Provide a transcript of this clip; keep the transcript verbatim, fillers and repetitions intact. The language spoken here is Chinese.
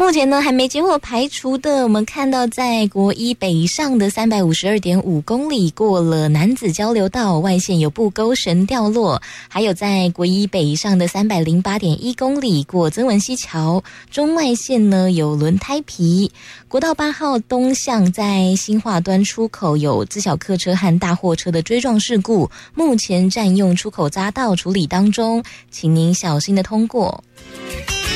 目前呢还没接获排除的，我们看到在国一北上的三百五十二点五公里过了男子交流道外线有部钩绳掉落，还有在国一北上的三百零八点一公里过曾文溪桥中外线呢有轮胎皮。国道八号东向在新化端出口有自小客车和大货车的追撞事故，目前占用出口匝道处理当中，请您小心的通过。